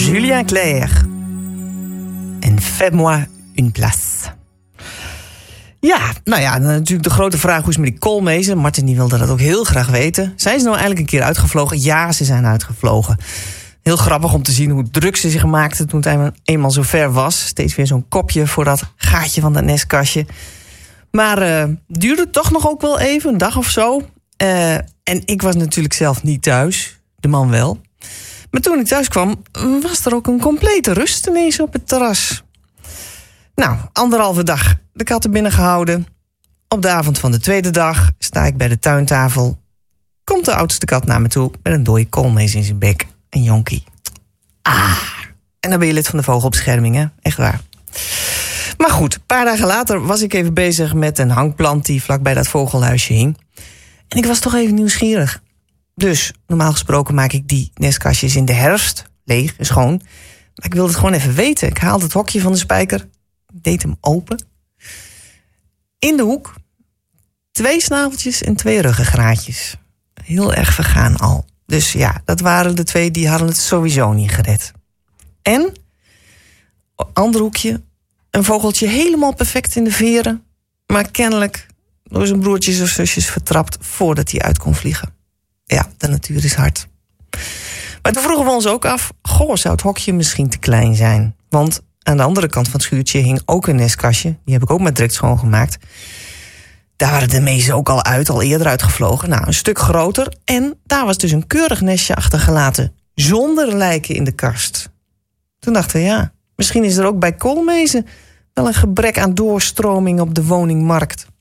Julien Clerc. En Fais-moi une place. Ja, nou ja, natuurlijk de grote vraag: hoe is het met die koolmezen? Martin die wilde dat ook heel graag weten. Zijn ze nou eindelijk een keer uitgevlogen? Ja, ze zijn uitgevlogen. Heel grappig om te zien hoe druk ze zich maakten toen het eenmaal zo ver was. Steeds weer zo'n kopje voor dat gaatje van dat nestkastje. Maar duurde toch nog ook wel even, een dag of zo. En ik was natuurlijk zelf niet thuis, de man wel. Maar toen ik thuis kwam, was er ook een complete rust ineens op het terras. Nou, 1,5 dag de katten binnengehouden. Op de avond van de tweede dag sta ik bij de tuintafel. Komt de oudste kat naar me toe met een dode koolmees in zijn bek. Een jonkie. En dan ben je lid van de vogelbescherming, hè? Echt waar. Maar goed, een paar dagen later was ik even bezig met een hangplant die vlakbij dat vogelhuisje hing. En ik was toch even nieuwsgierig. Dus normaal gesproken maak ik die nestkastjes in de herfst leeg en schoon. Maar ik wilde het gewoon even weten. Ik haalde het hokje van de spijker, deed hem open. In de hoek 2 snaveltjes en 2 ruggengraatjes. Heel erg vergaan al. Dus ja, dat waren de 2 die hadden het sowieso niet gered. En, ander hoekje, een vogeltje helemaal perfect in de veren. Maar kennelijk door zijn broertjes of zusjes vertrapt voordat hij uit kon vliegen. Ja, de natuur is hard. Maar toen vroegen we ons ook af, zou het hokje misschien te klein zijn? Want aan de andere kant van het schuurtje hing ook een nestkastje. Die heb ik ook maar direct schoongemaakt. Daar waren de mezen ook al eerder uitgevlogen. Nou, een stuk groter. En daar was dus een keurig nestje achtergelaten. Zonder lijken in de kast. Toen dachten we, ja, misschien is er ook bij koolmezen wel een gebrek aan doorstroming op de woningmarkt.